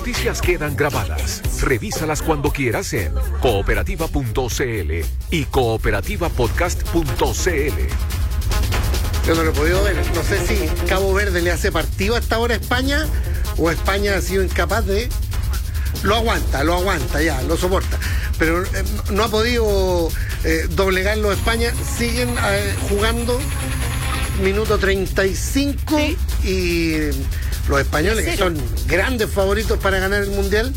noticias quedan grabadas. Revísalas cuando quieras en cooperativa.cl y cooperativapodcast.cl. Yo no lo he podido ver. No sé si Cabo Verde le hace partido hasta ahora a España o España ha sido incapaz de... Lo aguanta ya, lo soporta. Pero no ha podido doblegarlo a España. Siguen jugando minuto 35 sí. Y los españoles, que son grandes favoritos para ganar el Mundial,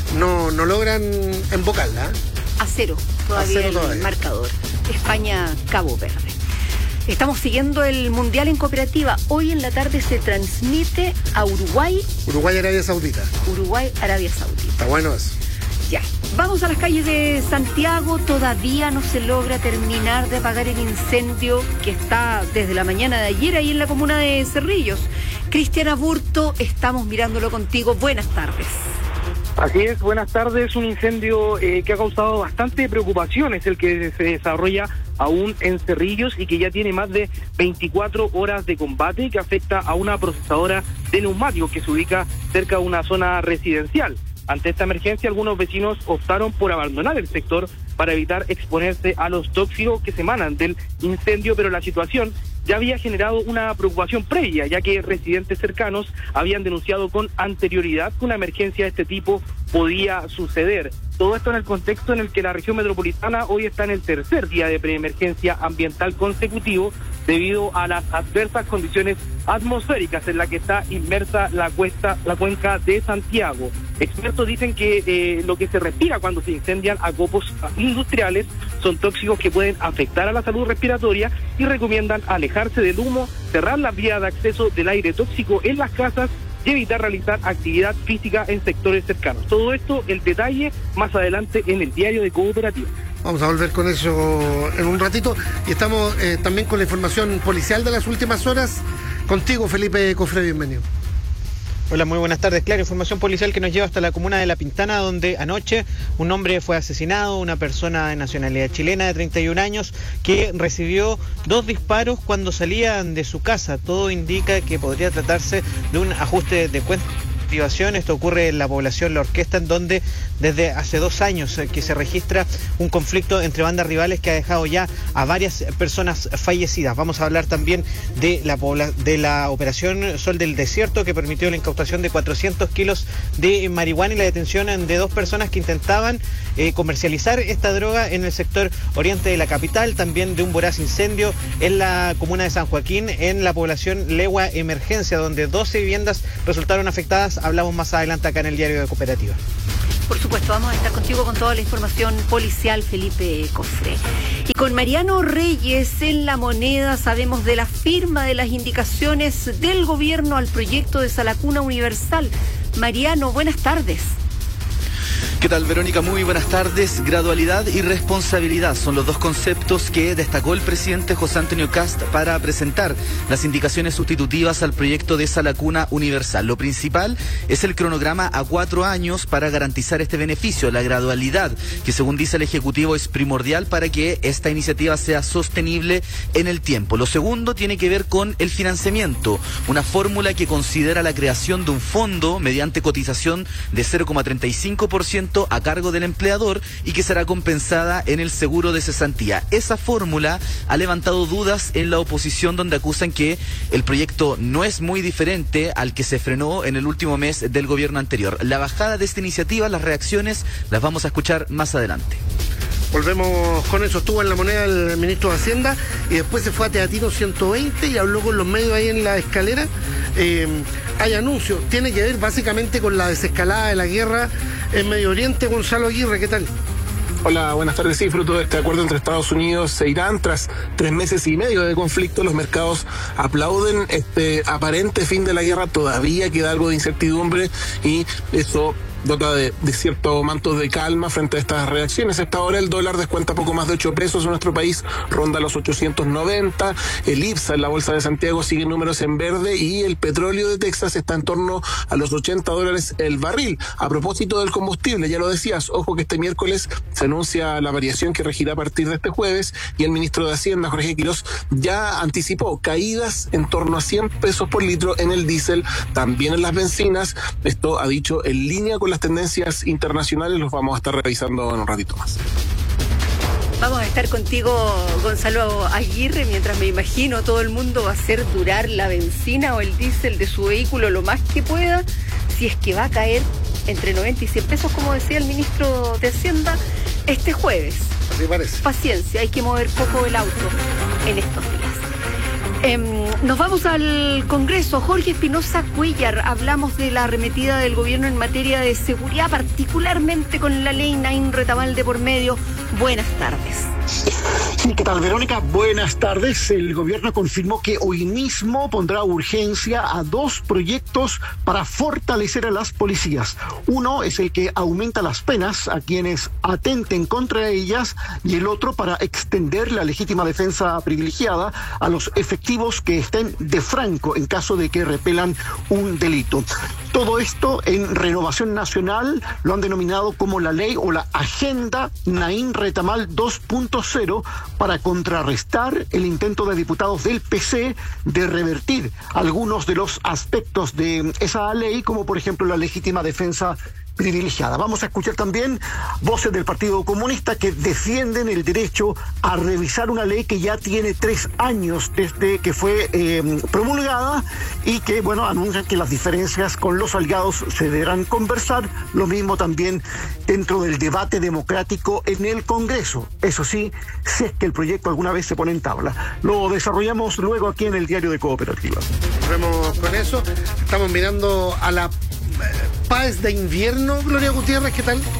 no logran embocarla. A cero todavía el marcador. España-Cabo Verde. Estamos siguiendo el Mundial en Cooperativa. Hoy en la tarde se transmite a Uruguay. Uruguay-Arabia Saudita. Uruguay-Arabia Saudita. Está bueno eso. Ya. Vamos a las calles de Santiago. Todavía no se logra terminar de apagar el incendio que está desde la mañana de ayer ahí en la comuna de Cerrillos. Cristian Aburto, estamos mirándolo contigo. Buenas tardes. Así es, buenas tardes. Un incendio que ha causado bastante preocupación es el que se desarrolla aún en Cerrillos y que ya tiene más de 24 horas de combate y que afecta a una procesadora de neumáticos que se ubica cerca de una zona residencial. Ante esta emergencia, algunos vecinos optaron por abandonar el sector para evitar exponerse a los tóxicos que se emanan del incendio, pero la situación ya había generado una preocupación previa, ya que residentes cercanos habían denunciado con anterioridad que una emergencia de este tipo podía suceder. Todo esto en el contexto en el que la región metropolitana hoy está en el tercer día de preemergencia ambiental consecutivo debido a las adversas condiciones atmosféricas en la que está inmersa la cuenca de Santiago. Expertos dicen que lo que se respira cuando se incendian acopos industriales son tóxicos que pueden afectar a la salud respiratoria y recomiendan alejarse del humo, cerrar las vías de acceso del aire tóxico en las casas y evitar realizar actividad física en sectores cercanos. Todo esto, el detalle, más adelante en el diario de Cooperativa. Vamos a volver con eso en un ratito. Y estamos también con la información policial de las últimas horas. Contigo, Felipe Cofre, bienvenido. Hola, muy buenas tardes. Claro, información policial que nos lleva hasta la comuna de La Pintana, donde anoche un hombre fue asesinado, una persona de nacionalidad chilena de 31 años, que recibió 2 disparos cuando salían de su casa. Todo indica que podría tratarse de un ajuste de cuentas. Esto ocurre en la población La Orquesta, en donde desde hace 2 años que se registra un conflicto entre bandas rivales que ha dejado ya a varias personas fallecidas. Vamos a hablar también de la operación Sol del Desierto, que permitió la incautación de 400 kilos de marihuana y la detención de 2 personas que intentaban comercializar esta droga en el sector oriente de la capital. También de un voraz incendio en la comuna de San Joaquín, en la población Legua Emergencia, donde 12 viviendas resultaron afectadas. Hablamos más adelante acá en el diario de Cooperativa. Por supuesto, vamos a estar contigo con toda la información policial, Felipe Cofre. Y con Mariano Reyes en La Moneda sabemos de la firma de las indicaciones del gobierno al proyecto de Salacuna Universal. Mariano, buenas tardes. ¿Qué tal, Verónica? Muy buenas tardes. Gradualidad y responsabilidad son los 2 conceptos que destacó el presidente José Antonio Kast para presentar las indicaciones sustitutivas al proyecto de Salacuna Universal. Lo principal es el cronograma a 4 años para garantizar este beneficio. La gradualidad, que según dice el Ejecutivo es primordial para que esta iniciativa sea sostenible en el tiempo. Lo segundo tiene que ver con el financiamiento, una fórmula que considera la creación de un fondo mediante cotización de 0,35% a cargo del empleador y que será compensada en el seguro de cesantía. Esa fórmula ha levantado dudas en la oposición, donde acusan que el proyecto no es muy diferente al que se frenó en el último mes del gobierno anterior. La bajada de esta iniciativa, las reacciones, las vamos a escuchar más adelante. Volvemos con eso. Estuvo en La Moneda el ministro de Hacienda y después se fue a Teatino 120 y habló con los medios ahí en la escalera. Hay anuncios. Tiene que ver básicamente con la desescalada de la guerra en Medio Oriente. Gonzalo Aguirre, ¿qué tal? Hola, buenas tardes. Sí, fruto de este acuerdo entre Estados Unidos e Irán, tras 3 meses y medio de conflicto, los mercados aplauden este aparente fin de la guerra. Todavía queda algo de incertidumbre y eso dota de cierto manto de calma frente a estas reacciones. A esta hora el dólar descuenta poco más de 8 pesos en nuestro país, ronda los 890. El IPSA en la Bolsa de Santiago sigue números en verde y el petróleo de Texas está en torno a los $80 el barril. A propósito del combustible, ya lo decías, ojo que este miércoles se anuncia la variación que regirá a partir de este jueves y el ministro de Hacienda, Jorge Quirós, ya anticipó caídas en torno a 100 pesos por litro en el diésel, también en las bencinas. Esto ha dicho en línea con las tendencias internacionales, los vamos a estar revisando en un ratito más. Vamos a estar contigo, Gonzalo Aguirre, mientras me imagino todo el mundo va a hacer durar la benzina o el diésel de su vehículo lo más que pueda, si es que va a caer entre 90 y 100 pesos, como decía el ministro de Hacienda, este jueves. Así parece. Paciencia, hay que mover poco el auto en estos días. Nos vamos al Congreso. Jorge Espinosa Cuéllar, hablamos de la arremetida del gobierno en materia de seguridad, particularmente con la ley Naín Retamal de por medio. Buenas tardes. Sí, ¿qué tal, Verónica? Buenas tardes. El gobierno confirmó que hoy mismo pondrá urgencia a 2 proyectos para fortalecer a las policías. Uno es el que aumenta las penas a quienes atenten contra ellas y el otro para extender la legítima defensa privilegiada a los efectivos que estén de franco en caso de que repelan un delito. Todo esto en Renovación Nacional lo han denominado como la ley o la agenda Naín Retamal 2.0 para contrarrestar el intento de diputados del PC de revertir algunos de los aspectos de esa ley, como por ejemplo la legítima defensa privilegiada. Vamos a escuchar también voces del Partido Comunista que defienden el derecho a revisar una ley que ya tiene 3 años desde que fue promulgada y que, bueno, anuncian que las diferencias con los aliados se deberán conversar, lo mismo también dentro del debate democrático en el Congreso. Eso sí, si es que el proyecto alguna vez se pone en tabla. Lo desarrollamos luego aquí en el Diario de Cooperativa. Vemos con eso. Estamos mirando a la PAES de invierno. Gloria Gutiérrez, ¿qué tal?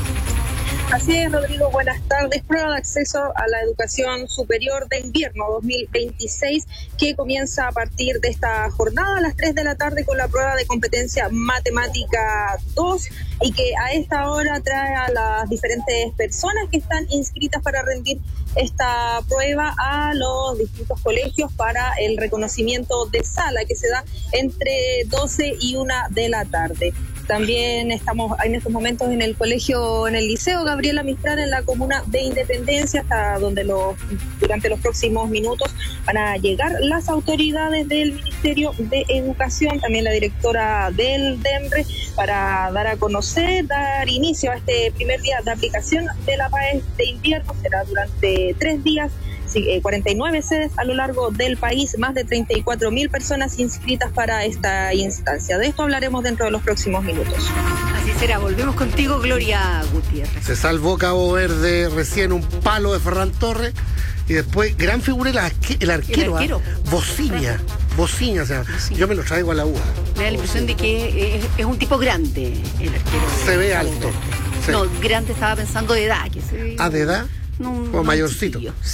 Así es, Rodrigo, buenas tardes. Prueba de acceso a la educación superior de invierno 2026 que comienza a partir de esta jornada a las 3 de la tarde con la prueba de competencia matemática 2 y que a esta hora trae a las diferentes personas que están inscritas para rendir esta prueba a los distintos colegios para el reconocimiento de sala que se da entre 12 y 1 de la tarde. También estamos en estos momentos en el Liceo Gabriela Mistral en la comuna de Independencia, hasta donde durante los próximos minutos van a llegar las autoridades del Ministerio de Educación, también la directora del DEMRE, para dar inicio a este primer día de aplicación de la PAES de invierno. Será durante 3 días. 49 sedes a lo largo del país, más de 34.000 personas inscritas para esta instancia. De esto hablaremos dentro de los próximos minutos. Así será, volvemos contigo, Gloria Gutiérrez. Se salvó Cabo Verde recién, un palo de Ferran Torres y después gran figura el arquero. Bociña, o sea, sí. Yo me lo traigo a la UA. Me da la impresión de que es un tipo grande el arquero. Se ve alto. No, grande estaba pensando de edad. Que se ve... ¿Ah, de edad? No, o mayorcito.